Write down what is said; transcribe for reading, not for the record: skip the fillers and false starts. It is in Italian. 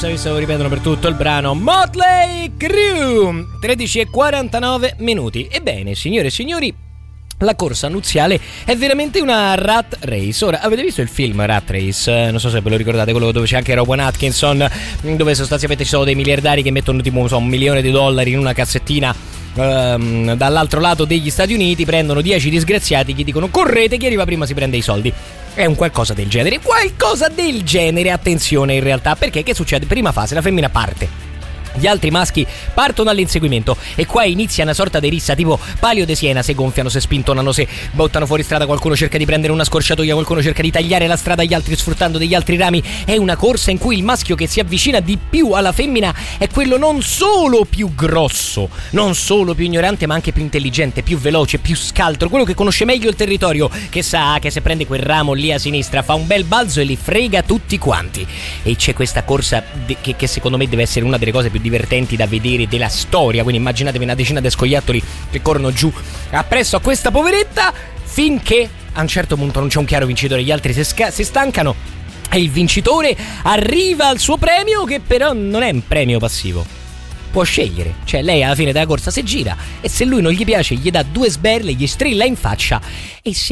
visto lo ripetono per tutto il brano. Motley Crue, 13:49 minuti. Ebbene, signore e signori, la corsa nuziale è veramente una rat race. Ora, avete visto il film Rat Race? Non so se ve lo ricordate, quello dove c'è anche Rowan Atkinson, dove sostanzialmente ci sono dei miliardari che mettono tipo $1 milione in una cassettina dall'altro lato degli Stati Uniti, prendono 10 disgraziati, gli dicono correte, chi arriva prima si prende i soldi. È un qualcosa del genere, attenzione in realtà, perché che succede? Prima fase, la femmina parte, gli altri maschi partono all'inseguimento e qua inizia una sorta di rissa tipo Palio de Siena, se gonfiano, se spintonano, se buttano fuori strada, qualcuno cerca di prendere una scorciatoia, qualcuno cerca di tagliare la strada agli altri sfruttando degli altri rami. È una corsa in cui il maschio che si avvicina di più alla femmina è quello non solo più grosso, non solo più ignorante, ma anche più intelligente, più veloce, più scaltro, quello che conosce meglio il territorio, che sa che se prende quel ramo lì a sinistra fa un bel balzo e li frega tutti quanti. E c'è questa corsa che secondo me deve essere una delle cose più divertenti da vedere della storia, quindi immaginatevi una decina di scoiattoli che corrono giù appresso a questa poveretta, finché a un certo punto non c'è un chiaro vincitore, gli altri si stancano e il vincitore arriva al suo premio, che però non è un premio passivo, può scegliere, cioè lei alla fine della corsa si gira e se lui non gli piace gli dà 2 sberle, gli strilla in faccia, e se